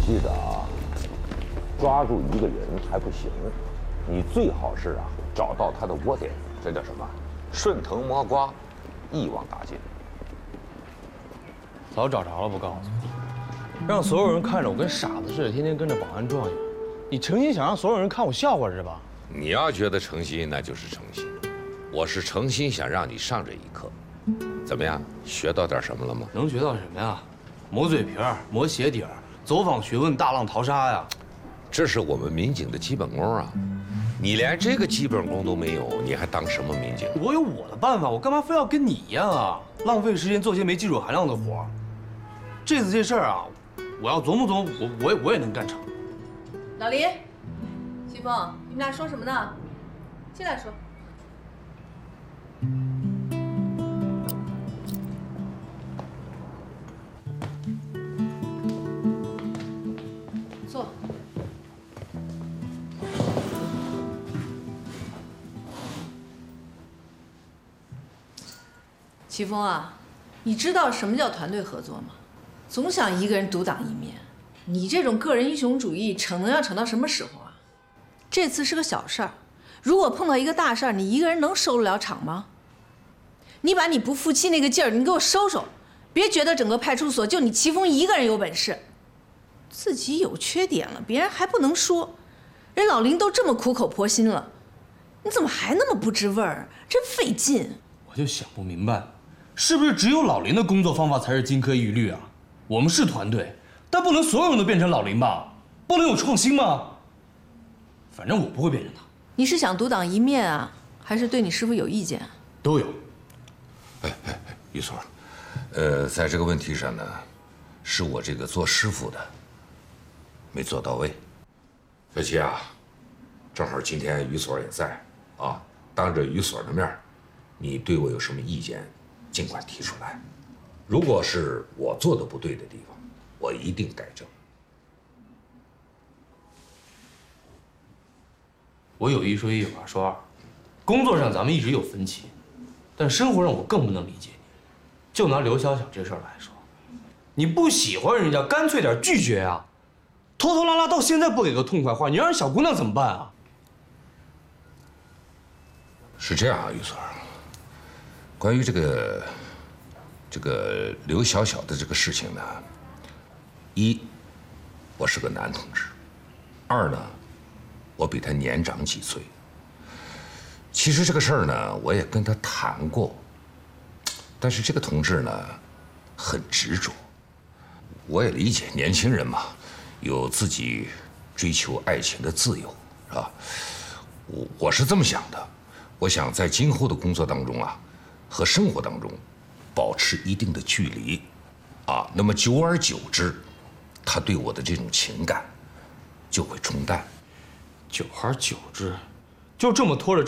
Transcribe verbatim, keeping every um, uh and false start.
记得啊，抓住一个人还不行，你最好是啊找到他的窝点，这叫什么？顺藤摸瓜，一网打尽。 早找着了，不告诉你，让所有人看着我跟傻子似的，天天跟着保安转悠。你诚心想让所有人看我笑话是吧？ 你要觉得诚心，那就是诚心。我是诚心想让你上这一课，怎么样？学到点什么了吗？ 能学到什么呀？磨嘴皮儿，磨鞋底儿，走访询问，大浪淘沙呀。 这是我们民警的基本功啊！你连这个基本功都没有，你还当什么民警？ 我有我的办法，我干嘛非要跟你一样啊？浪费时间做些没技术含量的活儿。这次这事儿啊，我要琢磨琢磨，我我也我也能干成。 老林，西风，你们俩说什么呢？进来说。坐。齐峰啊，你知道什么叫团队合作吗？总想一个人独当一面，你这种个人英雄主义逞能要逞到什么时候啊？这次是个小事儿，如果碰到一个大事儿，你一个人能收得了场吗？你把你不服气那个劲儿，你给我收收，别觉得整个派出所就你齐峰一个人有本事，自己有缺点了，别人还不能说，人老林都这么苦口婆心了，你怎么还那么不知味儿？真费劲。 我就想不明白，是不是只有老林的工作方法才是金科玉律啊？我们是团队，但不能所有人都变成老林吧？不能有创新吗？反正我不会变成他。 你是想独当一面啊，还是对你师傅有意见？ 都有。 哎哎哎，于所，呃，在这个问题上呢，是我这个做师傅的没做到位。小齐啊，正好今天于所也在啊，当着于所的面，你对我有什么意见，尽管提出来。如果是我做的不对的地方，我一定改正。 我有一说一，有二说二，工作上咱们一直有分歧，但生活上我更不能理解你。就拿刘小小这事儿来说，你不喜欢人家，干脆点拒绝啊！拖拖拉拉到现在不给个痛快话，你让人小姑娘怎么办啊？ 是这样啊，于所，关于这个这个刘小小的这个事情呢，一，我是个男同志；二呢，我比他年长几岁。其实这个事儿呢，我也跟他谈过，但是这个同志呢，很执着。我也理解年轻人嘛，有自己追求爱情的自由，是吧？我我是这么想的，我想在今后的工作当中啊，和生活当中，保持一定的距离，啊，那么久而久之，他对我的这种情感就会冲淡。 久而久之，就这么拖着